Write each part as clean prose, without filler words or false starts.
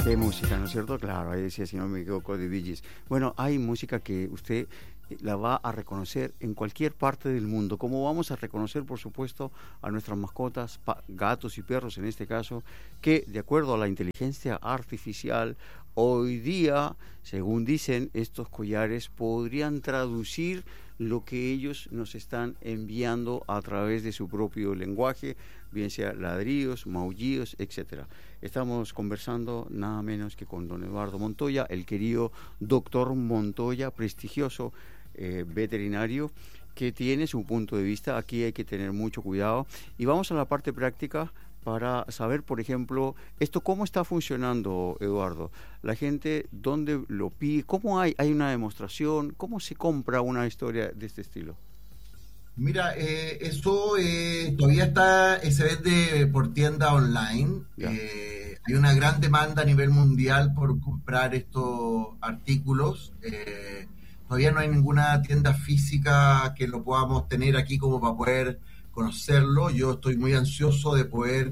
Qué música, ¿no es cierto? Claro, ahí decía, si no me equivoco, de Bee Gees. Bueno, hay música que usted la va a reconocer en cualquier parte del mundo, como vamos a reconocer, por supuesto, a nuestras mascotas, gatos y perros en este caso, que de acuerdo a la inteligencia artificial, hoy día, según dicen, estos collares podrían traducir lo que ellos nos están enviando a través de su propio lenguaje, bien sea ladridos, maullidos, etcétera. Estamos conversando nada menos que con don Eduardo Montoya, el querido doctor Montoya, prestigioso veterinario, que tiene su punto de vista. Aquí hay que tener mucho cuidado. Y vamos a la parte práctica para saber, por ejemplo, esto cómo está funcionando, Eduardo. La gente, ¿dónde lo pide? ¿Cómo hay una demostración? ¿Cómo se compra una historia de este estilo? Mira, eso todavía se vende por tienda online. Ya. Hay una gran demanda a nivel mundial por comprar estos artículos. Todavía no hay ninguna tienda física que lo podamos tener aquí como para poder conocerlo. Yo estoy muy ansioso de poder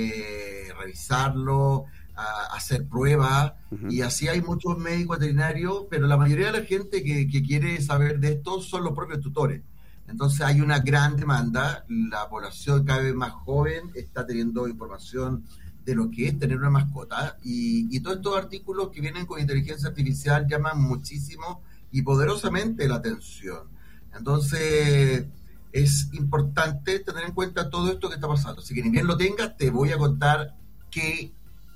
revisarlo, hacer pruebas. Uh-huh. Y así hay muchos médicos veterinarios, pero la mayoría de la gente que quiere saber de esto son los propios tutores. Entonces hay una gran demanda, la población cada vez más joven está teniendo información de lo que es tener una mascota y todos estos artículos que vienen con inteligencia artificial llaman muchísimo y poderosamente la atención. Entonces es importante tener en cuenta todo esto que está pasando. Así que ni bien lo tengas, te voy a contar qué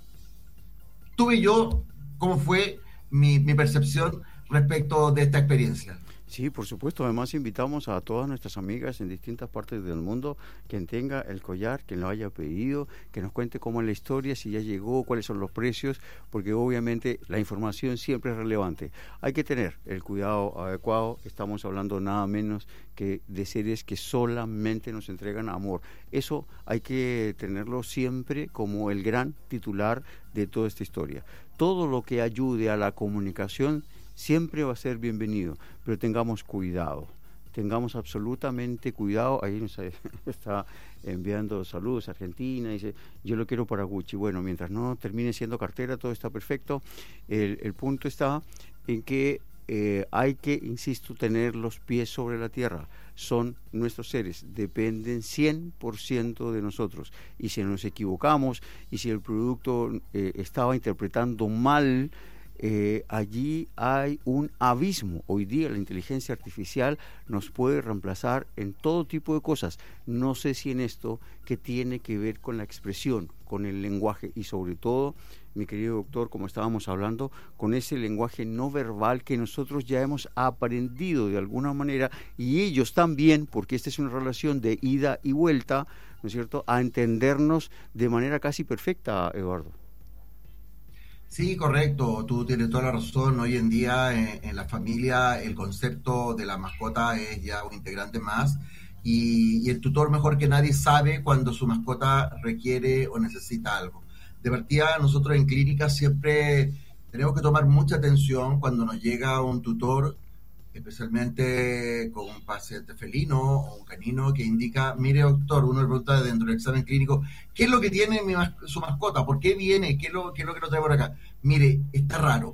tuve yo, cómo fue mi percepción respecto de esta experiencia. Sí, por supuesto. Además, invitamos a todas nuestras amigas en distintas partes del mundo, quien tenga el collar, quien lo haya pedido, que nos cuente cómo es la historia, si ya llegó, cuáles son los precios, porque obviamente la información siempre es relevante. Hay que tener el cuidado adecuado. Estamos hablando nada menos que de seres que solamente nos entregan amor. Eso hay que tenerlo siempre como el gran titular de toda esta historia. Todo lo que ayude a la comunicación siempre va a ser bienvenido, pero tengamos cuidado, tengamos absolutamente cuidado. Ahí nos está enviando saludos a Argentina, dice, yo lo quiero para Gucci. Bueno, mientras no termine siendo cartera, todo está perfecto. El punto está en que hay que, insisto, tener los pies sobre la tierra. Son nuestros seres, dependen 100% de nosotros. Y si nos equivocamos, y si el producto estaba interpretando mal, allí hay un abismo. Hoy día la inteligencia artificial nos puede reemplazar en todo tipo de cosas. No sé si en esto que tiene que ver con la expresión, con el lenguaje y sobre todo, mi querido doctor, como estábamos hablando, con ese lenguaje no verbal que nosotros ya hemos aprendido de alguna manera y ellos también, porque esta es una relación de ida y vuelta, ¿no es cierto?, a entendernos de manera casi perfecta, Eduardo. Sí, correcto, tú tienes toda la razón. Hoy en día en la familia el concepto de la mascota es ya un integrante más y el tutor mejor que nadie sabe cuando su mascota requiere o necesita algo. De partida, nosotros en clínica siempre tenemos que tomar mucha atención cuando nos llega un tutor, especialmente con un paciente felino o un canino que indica, mire doctor, uno le pregunta dentro del examen clínico, ¿qué es lo que tiene su mascota? ¿Por qué viene? ¿Qué es lo que lo trae por acá? Mire, está raro.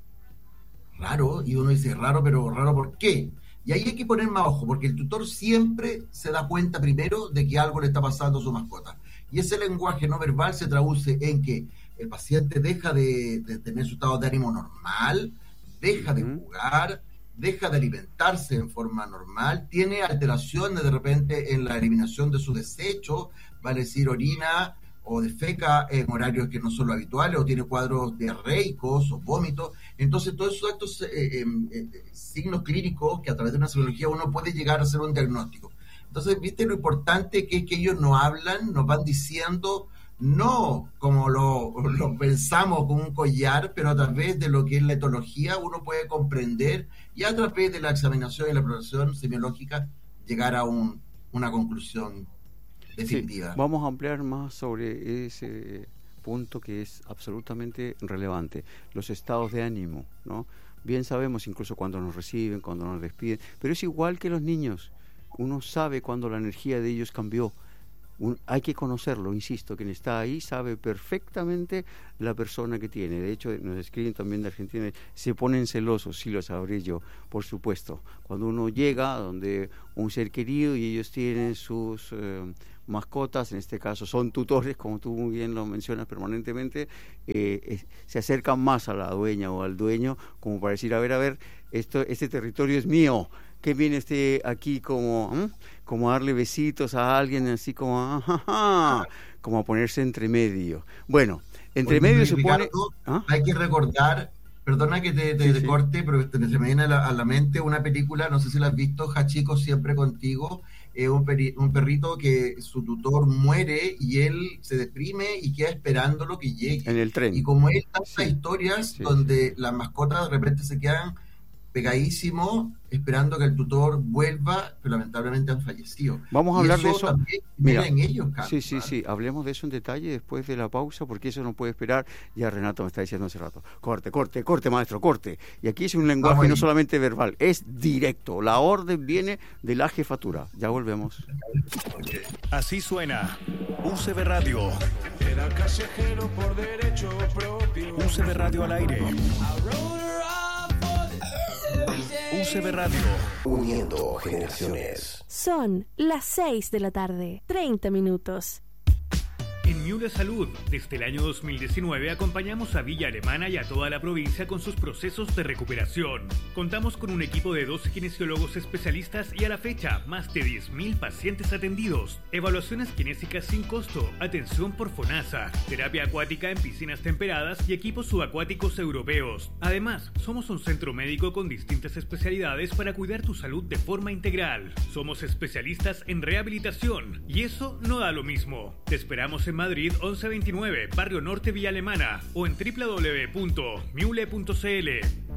Raro, y uno dice, raro, pero raro ¿por qué? Y ahí hay que poner más ojo, porque el tutor siempre se da cuenta primero de que algo le está pasando a su mascota. Y ese lenguaje no verbal se traduce en que el paciente deja de tener su estado de ánimo normal, deja de jugar, deja de alimentarse en forma normal, tiene alteraciones de repente en la eliminación de su desecho, vale decir orina o defeca en horarios que no son los habituales, o tiene cuadros diarreicos o vómitos. Entonces todos estos signos clínicos que a través de una psicología uno puede llegar a hacer un diagnóstico. Entonces, viste lo importante que es que ellos nos hablan, nos van diciendo, no como lo pensamos con un collar, pero a través de lo que es la etología uno puede comprender y a través de la examinación y la exploración semiológica llegar a una conclusión definitiva. Sí, vamos a ampliar más sobre ese punto que es absolutamente relevante, los estados de ánimo, ¿no? Bien sabemos incluso cuando nos reciben, cuando nos despiden, pero es igual que los niños, uno sabe cuando la energía de ellos cambió. hay que conocerlo, insisto, quien está ahí sabe perfectamente la persona que tiene. De hecho, nos escriben también de Argentina, se ponen celosos, sí lo sabré yo, por supuesto. Cuando uno llega donde un ser querido y ellos tienen sus mascotas, en este caso son tutores, como tú muy bien lo mencionas permanentemente, se acercan más a la dueña o al dueño como para decir, a ver, este territorio es mío. ¿Qué viene aquí como a darle besitos a alguien, así como como a ponerse entre medio? Bueno, entre medio se pone... Hay que recordar, perdona que te corte, pero se me viene a la mente una película, no sé si la has visto, Hachiko siempre contigo, un perrito que su tutor muere y él se deprime y queda esperando lo que llegue. En el tren. Y como hay tantas historias donde las mascotas de repente se quedan pegadísimo, esperando que el tutor vuelva, pero lamentablemente han fallecido. Vamos a hablar de eso. Mira, en ellos, Carlos, sí, hablemos de eso en detalle después de la pausa, porque eso no puede esperar. Ya Renato me está diciendo hace rato, corte, maestro, corte. Y aquí es un lenguaje no solamente verbal, es directo. La orden viene de la jefatura. Ya volvemos. Así suena UCB Radio. Era callejero por derecho propio. UCB Radio al aire. UCB Radio. Uniendo generaciones. Son las 6 de la tarde, 30 minutos. En Miule Salud, desde el año 2019 acompañamos a Villa Alemana y a toda la provincia con sus procesos de recuperación. Contamos con un equipo de 12 kinesiólogos especialistas y a la fecha más de 10.000 pacientes atendidos. Evaluaciones kinésicas sin costo, atención por FONASA, terapia acuática en piscinas temperadas y equipos subacuáticos europeos. Además, somos un centro médico con distintas especialidades para cuidar tu salud de forma integral. Somos especialistas en rehabilitación y eso no da lo mismo. Te esperamos en Madrid 1129, Barrio Norte, Villa Alemana, o en www.miule.cl.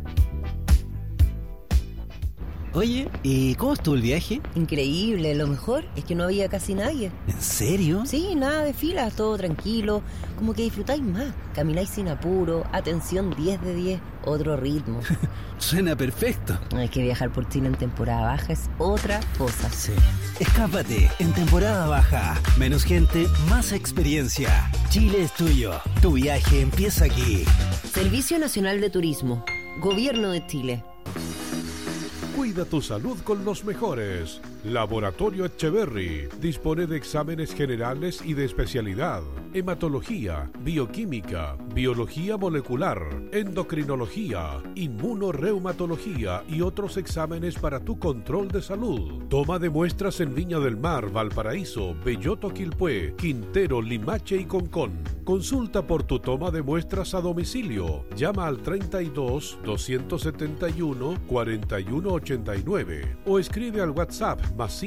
Oye, ¿y cómo estuvo el viaje? Increíble, lo mejor es que no había casi nadie. ¿En serio? Sí, nada de filas, todo tranquilo, como que disfrutáis más, camináis sin apuro, atención 10 de 10, otro ritmo. Suena perfecto. Hay que viajar por Chile en temporada baja, es otra cosa. Sí. Escápate en temporada baja. Menos gente, más experiencia. Chile es tuyo. Tu viaje empieza aquí. Servicio Nacional de Turismo. Gobierno de Chile. Cuida tu salud con los mejores. Laboratorio Etcheverry dispone de exámenes generales y de especialidad: hematología, bioquímica, biología molecular, endocrinología, inmunorreumatología y otros exámenes para tu control de salud. Toma de muestras en Viña del Mar, Valparaíso, Belloto, Quilpué, Quintero, Limache y Concón. Consulta por tu toma de muestras a domicilio. Llama al 32 271 4189 o escribe al WhatsApp más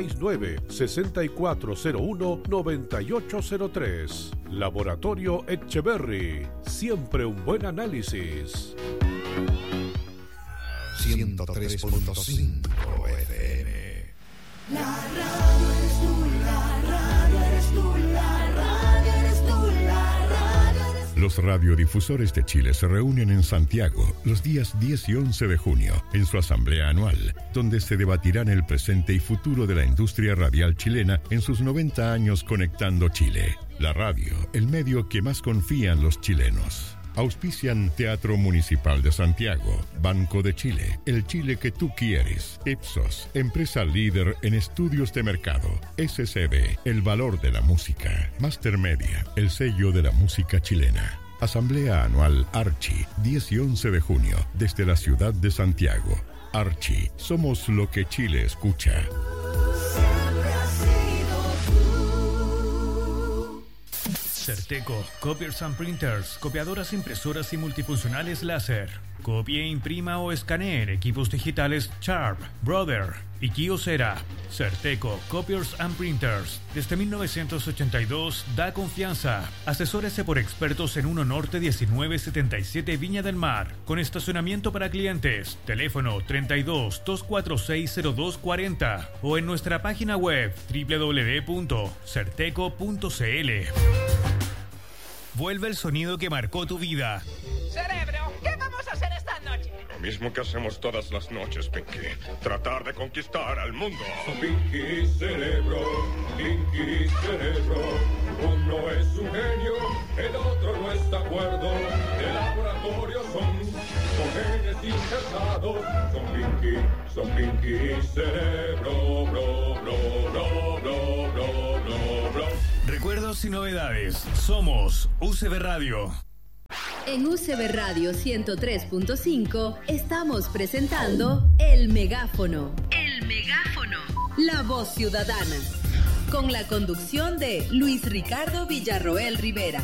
569-6401-9803. Laboratorio Etcheverry. Siempre un buen análisis. 103.5 FM. La radio eres tú, la radio eres tú, la radio eres tú, la radio eres tú. Los radiodifusores de Chile se reúnen en Santiago los días 10 y 11 de junio en su asamblea anual, donde se debatirán el presente y futuro de la industria radial chilena en sus 90 años conectando Chile. La radio, el medio que más confían los chilenos. Auspician Teatro Municipal de Santiago, Banco de Chile, el Chile que tú quieres, Ipsos, empresa líder en estudios de mercado, SCB, el valor de la música, Master Media, el sello de la música chilena. Asamblea Anual Archi, 10 y 11 de junio, desde la ciudad de Santiago. Archi, somos lo que Chile escucha. Certeco, Copiers and Printers, copiadoras, impresoras y multifuncionales láser. Copie, imprima o escanee equipos digitales Sharp, Brother y Kyocera. Certeco, Copiers and Printers. Desde 1982 da confianza. Asesórese por expertos en 1 Norte 1977 Viña del Mar. Con estacionamiento para clientes. Teléfono 32 246 0240 o en nuestra página web www.certeco.cl. Vuelve el sonido que marcó tu vida. Cerebro, ¿qué vamos a hacer esta noche? Lo mismo que hacemos todas las noches, Pinky. Tratar de conquistar al mundo. Pinky cerebro, Pinky cerebro. Uno es un genio, el otro no está de acuerdo. De laboratorio son genes injertados. Son Pinky cerebro, bro, bro, bro, bro, bro, bro, bro. Recuerdos y novedades. Somos UCB Radio. En UCB Radio 103.5 estamos presentando El Megáfono. El Megáfono. La voz ciudadana. Con la conducción de Luis Ricardo Villarroel Rivera.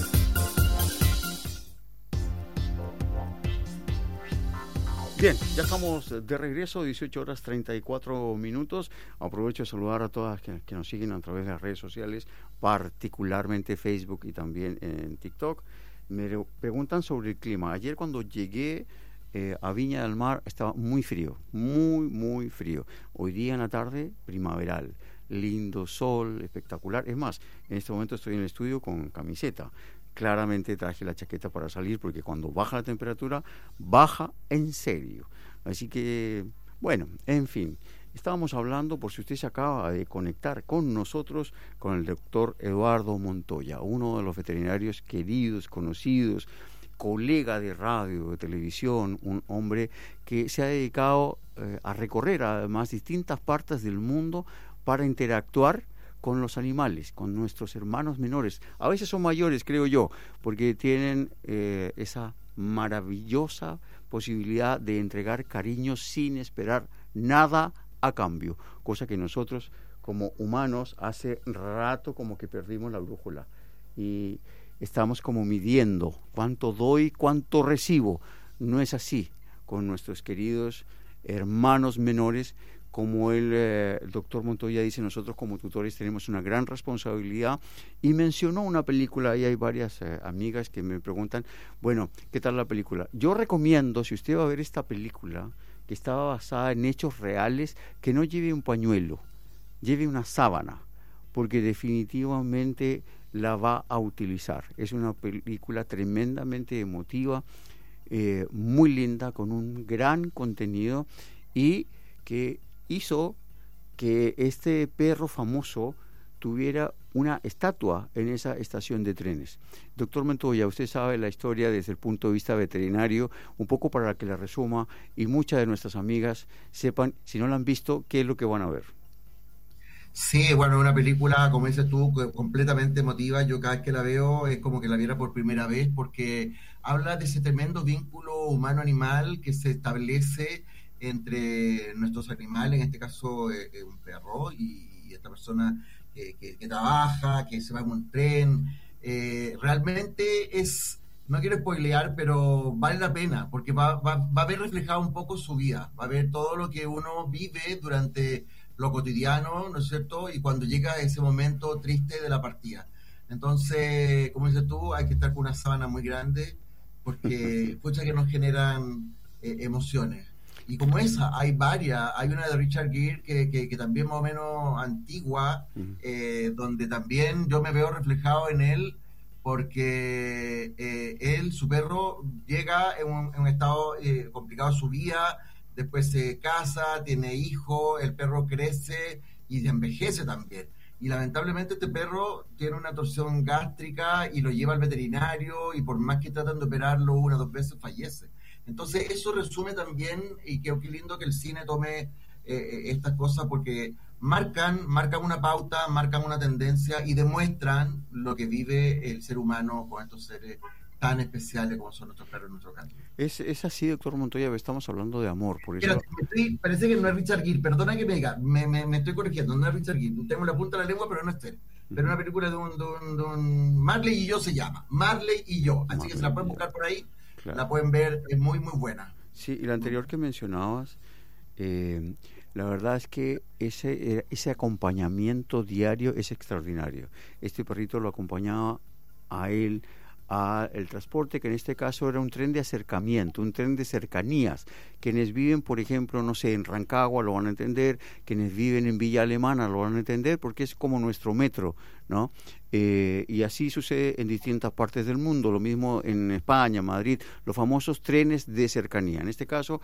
Bien, ya estamos de regreso, 18 horas 34 minutos. Aprovecho de saludar a todas que nos siguen a través de las redes sociales, particularmente Facebook y también en TikTok. Me preguntan sobre el clima. Ayer cuando llegué a Viña del Mar estaba muy frío, muy frío. Hoy día en la tarde, primaveral, lindo sol, espectacular. Es más, en este momento estoy en el estudio con camiseta. Claramente traje la chaqueta para salir porque cuando baja la temperatura, baja en serio. Así que, bueno, en fin. Estábamos hablando, por si usted se acaba de conectar con nosotros, con el doctor Eduardo Montoya, uno de los veterinarios queridos, conocidos, colega de radio, de televisión, un hombre que se ha dedicado a recorrer además distintas partes del mundo para interactuar con los animales, con nuestros hermanos menores. A veces son mayores, creo yo, porque tienen esa maravillosa posibilidad de entregar cariño sin esperar nada a cambio, cosa que nosotros como humanos hace rato como que perdimos la brújula y estamos como midiendo cuánto doy, cuánto recibo. No es así con nuestros queridos hermanos menores. Como el doctor Montoya dice, nosotros como tutores tenemos una gran responsabilidad, y mencionó una película, y hay varias amigas que me preguntan, bueno, ¿qué tal la película? Yo recomiendo, si usted va a ver esta película, que estaba basada en hechos reales, que no lleve un pañuelo, lleve una sábana, porque definitivamente la va a utilizar. Es una película tremendamente emotiva, muy linda, con un gran contenido, y que hizo que este perro famoso tuviera una estatua en esa estación de trenes. Doctor Montoya, usted sabe la historia desde el punto de vista veterinario, un poco para que la resuma y muchas de nuestras amigas sepan, si no la han visto, qué es lo que van a ver. Sí, bueno, una película, como dices tú, completamente emotiva. Yo cada vez que la veo es como que la viera por primera vez, porque habla de ese tremendo vínculo humano-animal que se establece entre nuestros animales, en este caso un perro y esta persona que trabaja, que se va en un tren. Realmente es, no quiero spoilear, pero vale la pena, porque va a ver reflejado un poco su vida, va a ver todo lo que uno vive durante lo cotidiano, ¿no es cierto? Y cuando llega ese momento triste de la partida. Entonces, como dices tú, hay que estar con una sábana muy grande, porque escucha que nos generan emociones. Y como esa, hay varias. Hay una de Richard Gere que también más o menos antigua, donde también yo me veo reflejado en él, porque él, su perro, llega en un estado complicado de su vida, después se casa, tiene hijos, el perro crece y se envejece también. Y lamentablemente este perro tiene una torsión gástrica y lo lleva al veterinario, y por más que tratan de operarlo 1 o 2 veces, fallece. Entonces eso resume también, y qué lindo que el cine tome estas cosas, porque marcan una pauta, marcan una tendencia y demuestran lo que vive el ser humano con estos seres tan especiales como son nuestros perros y nuestros gatos. Es así, doctor Montoya, estamos hablando de amor, por eso... Parece que no es Richard Gere, perdona que me diga, me estoy corrigiendo, no es Richard Gere, tengo la punta de la lengua, pero no es él. Pero una película de un Marley y yo se llama, Marley y yo, así que se la pueden buscar por ahí. Claro. La pueden ver, es muy buena. Sí, y la anterior que mencionabas, la verdad es que ese acompañamiento diario es extraordinario. Este perrito lo acompañaba a él al transporte, que en este caso era un tren de acercamiento, un tren de cercanías. Quienes viven, por ejemplo, no sé, en Rancagua lo van a entender, quienes viven en Villa Alemana lo van a entender, porque es como nuestro metro, ¿no? Y así sucede en distintas partes del mundo, lo mismo en España, Madrid, los famosos trenes de cercanía. En este caso,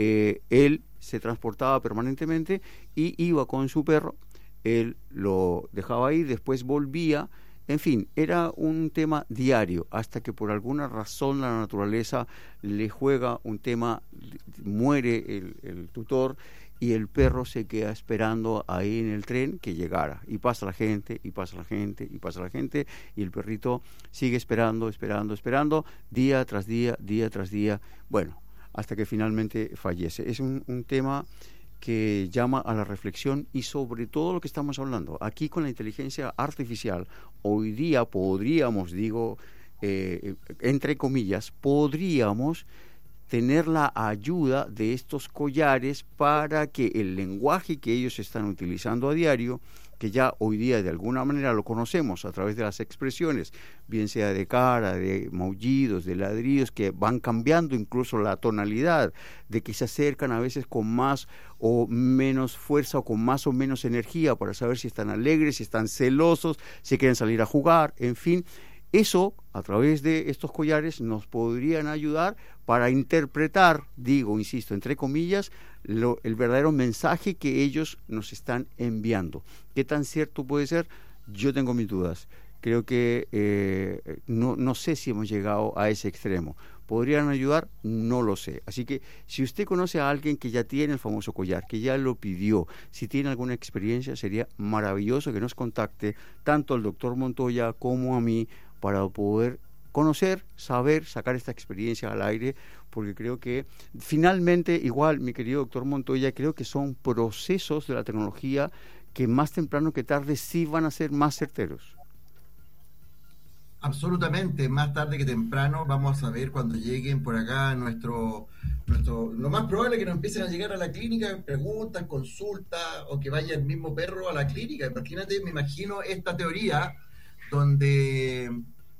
él se transportaba permanentemente y iba con su perro, él lo dejaba ahí, después volvía. En fin, era un tema diario, hasta que por alguna razón la naturaleza le juega un tema, muere el tutor y el perro se queda esperando ahí en el tren que llegara. Y pasa la gente, y pasa la gente, y pasa la gente, y el perrito sigue esperando, día tras día, bueno, hasta que finalmente fallece. Es un tema que llama a la reflexión y sobre todo lo que estamos hablando. Aquí con la inteligencia artificial, hoy día podríamos, digo, entre comillas, podríamos tener la ayuda de estos collares para que el lenguaje que ellos están utilizando a diario, que ya hoy día de alguna manera lo conocemos a través de las expresiones, bien sea de cara, de maullidos, de ladridos, que van cambiando incluso la tonalidad, de que se acercan a veces con más o menos fuerza o con más o menos energía para saber si están alegres, si están celosos, si quieren salir a jugar, en fin. Eso, a través de estos collares, nos podrían ayudar para interpretar, digo, insisto, entre comillas, el verdadero mensaje que ellos nos están enviando. ¿Qué tan cierto puede ser? Yo tengo mis dudas. Creo que no sé si hemos llegado a ese extremo. ¿Podrían ayudar? No lo sé. Así que si usted conoce a alguien que ya tiene el famoso collar, que ya lo pidió, si tiene alguna experiencia, sería maravilloso que nos contacte tanto al doctor Montoya como a mí para poder conocer, saber, sacar esta experiencia al aire, porque creo que finalmente, igual, mi querido doctor Montoya, creo que son procesos de la tecnología que más temprano que tarde sí van a ser más certeros. Absolutamente, más tarde que temprano vamos a ver cuando lleguen por acá nuestro lo más probable es que nos empiecen a llegar a la clínica preguntas, consultas, o que vaya el mismo perro a la clínica. Imagínate, me imagino esta teoría donde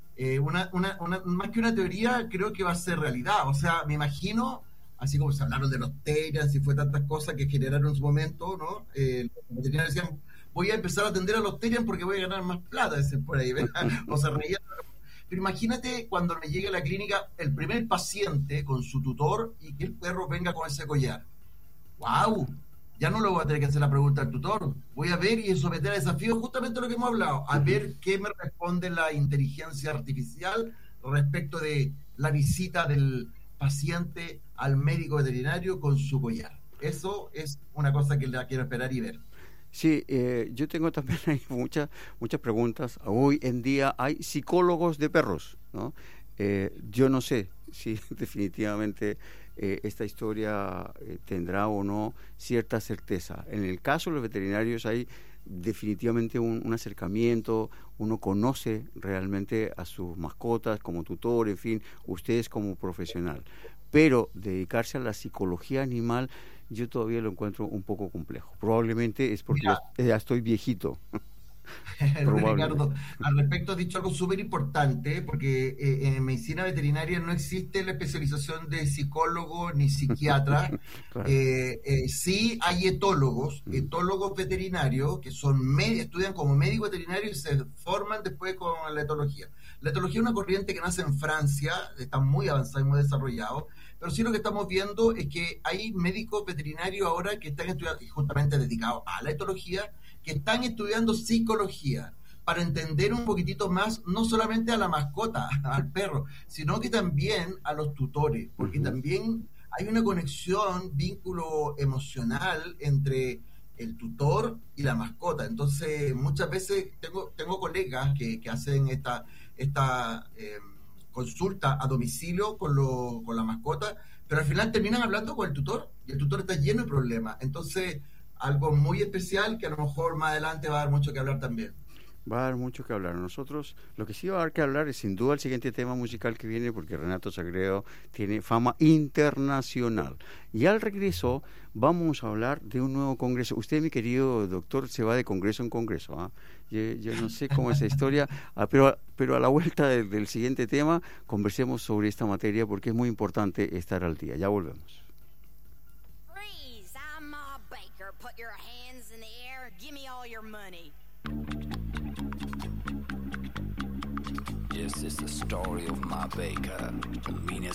más que una teoría, creo que va a ser realidad. O sea, me imagino, así como se hablaron de los Terians y fue tantas cosas que generaron en su momento, ¿no? Los veterinarios decían, voy a empezar a atender a los Terians porque voy a ganar más plata, dicen por ahí, ¿verdad? O se reían. Pero imagínate cuando me llegue a la clínica el primer paciente con su tutor y que el perro venga con ese collar. ¡Wow! Ya no le voy a tener que hacer la pregunta al tutor. Voy a ver y someter a desafío justamente lo que hemos hablado, a ver qué me responde la inteligencia artificial respecto de la visita del paciente al médico veterinario con su collar. Eso es una cosa que la quiero esperar y ver. Sí, yo tengo también ahí muchas preguntas. Hoy en día hay psicólogos de perros, ¿no? Yo no sé si definitivamente esta historia tendrá o no cierta certeza. En el caso de los veterinarios hay definitivamente un acercamiento, uno conoce realmente a sus mascotas como tutor, en fin, ustedes como profesional. Pero dedicarse a la psicología animal, yo todavía lo encuentro un poco complejo. Probablemente es porque ya estoy viejito. Ricardo, al respecto has dicho algo súper importante, porque en medicina veterinaria no existe la especialización de psicólogo ni psiquiatra. Claro. Sí hay etólogos veterinarios que son estudian como médico veterinario y se forman después con la etología. La etología es una corriente que nace en Francia, está muy avanzada y muy desarrollado, pero sí lo que estamos viendo es que hay médicos veterinarios ahora que están estudiando, justamente dedicados a la etología, que están estudiando psicología para entender un poquitito más, no solamente a la mascota, al perro, sino que también a los tutores, porque también hay una conexión, vínculo emocional entre el tutor y la mascota. Entonces, muchas veces tengo colegas que hacen esta consulta a domicilio con la mascota, pero al final terminan hablando con el tutor, y el tutor está lleno de problemas. Entonces, algo muy especial que a lo mejor más adelante va a dar mucho que hablar también. Va a dar mucho que hablar. Nosotros, lo que sí va a dar que hablar es sin duda el siguiente tema musical que viene, porque Renato Sagredo tiene fama internacional. Y al regreso vamos a hablar de un nuevo congreso. Usted, mi querido doctor, se va de congreso en congreso, ¿ah? Yo no sé cómo es esa historia, pero a la vuelta del siguiente tema conversemos sobre esta materia, porque es muy importante estar al día. Ya volvemos. Freeze! I'm Ma Baker. Put your hands in the air. Give me all your money. This is the story of Ma Baker, the meanest